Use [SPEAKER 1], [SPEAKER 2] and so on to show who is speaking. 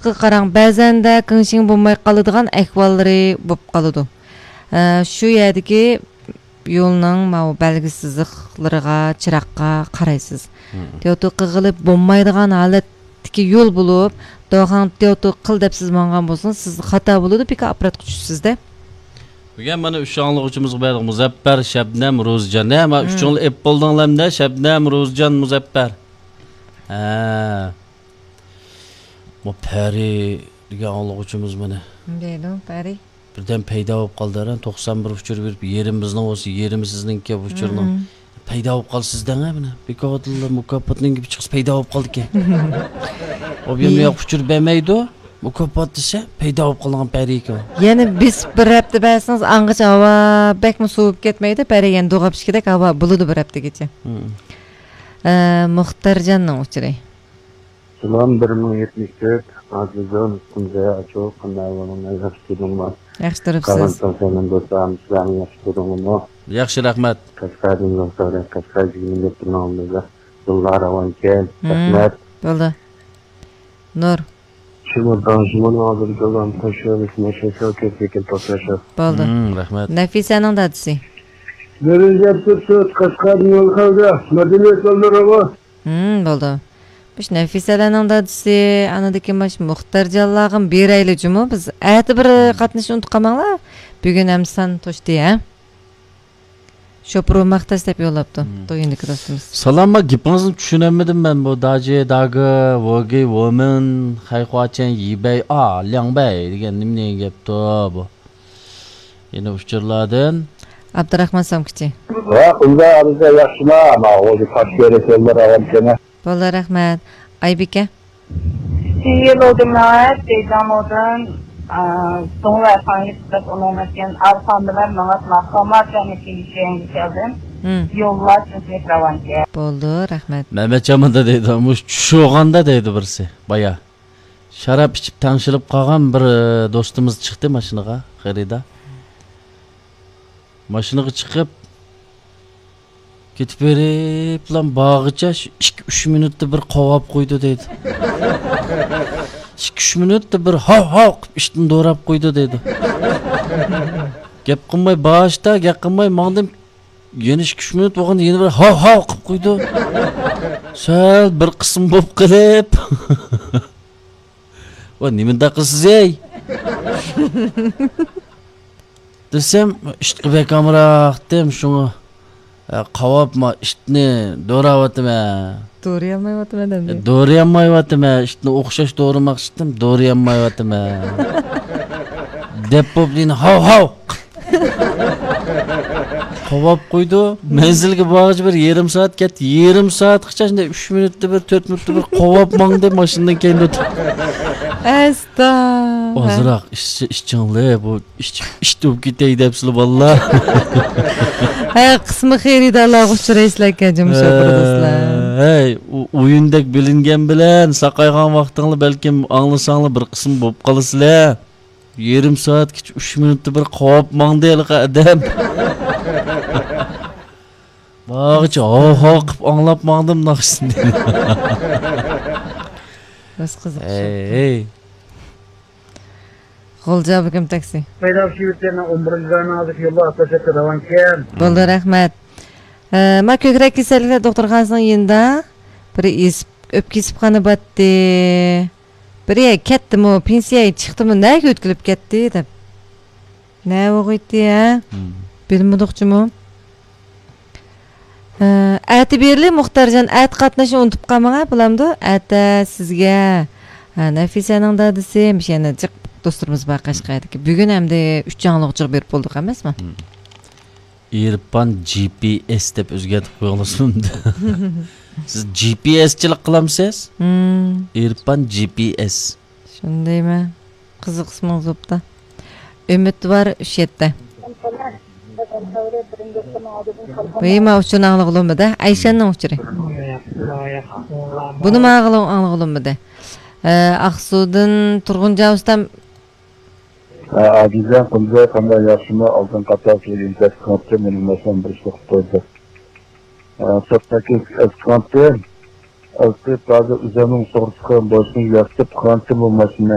[SPEAKER 1] Ошондойга караң, бәзен дә кыңшың булмай калыдыган әхваллары булып калыды. Шу yerдеги yolның мау белгисизликларга, чиракка карайсыз. Теоту кыгылып булмайдыган халаттагы yol булып, доған теоту кыл деп сиз манган болсоң, сиз хата болуду, пик аппарат күчүсүз да.
[SPEAKER 2] Bugün bana 3 anlıqçımız var. Muzaffer, Şebnem, Rozcan. Ama 3 anlı ep boldunlar da Şebnem, Rozcan, Muzaffer. Bu Peri degan anlıqçımız bana.
[SPEAKER 1] Deydi, Peri.
[SPEAKER 2] Birden payda olup kaldıran 91 uçur verip yerimizden olsa yerimiz sizinki uçurdan. Payda olup kal sizden ha bana. Bir kadınla mukaffatının gibi çıkıp payda olup kaldı ki. O bir yok uçur bemeydi o. Mukafat dese payda olup kalan Peri ki o.
[SPEAKER 1] Yani biz bir hafta bəsiniz anğıç hava bekmi soğup ketmeydi. Peri yani doğab şikidek hava buludu bir hafta geçe. Muhtarcan'ın uçuray.
[SPEAKER 3] Salam 1074 Azizon üstünde açık kanalının yaxşılığım var.
[SPEAKER 1] Yaxşı durupsiz.
[SPEAKER 3] Kalantan senin dostlarım sizlerin yaxşılığım var.
[SPEAKER 2] Yaxşı rahmet.
[SPEAKER 3] Kaskadın dostları, Kaskadın dostlarımızla yıllar avanken. Rahmet.
[SPEAKER 1] Oldu. Nur.
[SPEAKER 3] Şimdiden hazır kalan taşıyoruz. Neşesi kesinlikle taşıyor.
[SPEAKER 1] Oldu.
[SPEAKER 2] Rahmet.
[SPEAKER 1] Nefise'nin dadısı.
[SPEAKER 3] Nerince tuttu Kaskadın yol kaldı. Medeniyet yolları var.
[SPEAKER 1] Oldu. Biz Nefise'nin dadısı, anadaki baş Muhtarcanlığın bir aylı cumu. Biz ayeti bir katmışı unutkamağla. Bugün emsan toştu ya. Şopru maqtas dep yollaptı. Toyundaki dostumuz.
[SPEAKER 2] Salama gipinizin düşünemedim ben bu dacı, dagı, vogi, woman, hayhuaçen, yibey, liangbey degen nimne gepti bu. Yine uçurladın.
[SPEAKER 1] Abdurrahman Samkici.
[SPEAKER 3] Bunda arıza yaşına ama o bir kaç kere yollar avanken.
[SPEAKER 1] Vallahi rahmet. Aybike.
[SPEAKER 4] Yıl odunlar, teyzem odun, sonra efendim onun için arkamdalar mahkamat yöneticilerine geldim. Yollar çünkü ravanca.
[SPEAKER 1] Oldu, rahmet.
[SPEAKER 2] Mehmet Caman da deydi, çoğanda deydi birisi, baya. Şarap içip tanışılıp kalgan bir dostumuz çıktı maşınıga, Xerida. Maşınıga çıkıp, ketip berip lan bağıca 2-3 minutda bir qovap koydu deydi. 2-3 minutda bir hav iştin doğrap koydu deydi. Gep qılmay başta, gep qılmay mağdım. Yeni 2-3 minut bolğanda yeni bir hav qıp koydu. Sal bir qism bop qilib. O nimenda qilsiz ey? Desem, iştki bek amraq dem şunu. Qavapma iştni doğravatım.
[SPEAKER 1] Doğrayalmayvatım adam.
[SPEAKER 2] Doğrayamayvatım. İştni o'xshash doğramoqchidim, doğrayamayvatım. Dep bop deyni hav. Qavap qo'ydi. Menzilga borg'ich bir yarim soat ketdi. Yarim soatgacha shunday 3 minutda bir 4 minutda bir qavap mang deb mashinadan keldi.
[SPEAKER 1] Asta.
[SPEAKER 2] Ozroq ishchanlar bu ish bo'lib ketay debsizlar vallahi.
[SPEAKER 1] Ha qismi xeridalar uchraysizlar ekan jumush o'qirdingizlar.
[SPEAKER 2] Hey, o'yindek bilingan bilan saqaygan vaqtinglar balkim anglasanglar bir qism bo'lib qolasizlar. Yarim soatgacha 3 minutda bir qavap mang deylik adam. Bağıcı qilib anglab mangdim naqshin.
[SPEAKER 1] Bas qiziq.
[SPEAKER 2] Hey.
[SPEAKER 1] Qo'ljabı kim taksi?
[SPEAKER 3] Paydav şivetlerine 11. ayına azık yollar taşıtı ravanken.
[SPEAKER 1] Bo'ldi, rahmat. Ma ko'krak kasalliklar doktorxonasining yinda bir o'p kesibxona batdi. Biri ketdimi, pensiyaga chiqdimi, nega o'tkilib ketdi deb. Ne o'qiydi ya? Bilmadoqchimi? Ati berli Muxtarjon at qatnashni unutib qolmang, bilamdi? Ata sizga Nafisaning dadisi, yana jiq dostlarımız var Qashqaryodagi. Bugun hamda 3 jangliqchiq berib bo'ldik emasmi?
[SPEAKER 2] Irfan GPS deb o'zgartirib qo'ygansiz. Siz GPSchilik qilamsiz? Irfan GPS.
[SPEAKER 1] Shundaymi? Qiziq ismingiz bo'pti. Umid var 3-7. Buyma uchun anglag'ilmidi? Ayshanning uchuri. Buni anglag'ilmidi? Aqsudan Turg'unjavusdan
[SPEAKER 3] Azizem Qulza qanday yaxshimi oldin qatnashib imtiyozga mening mas'ulim bir ish qo'ydi. So'xtaki eskonte, albatta, o'zining so'rishgan bo'lsin, yaxshi qancha bu mashina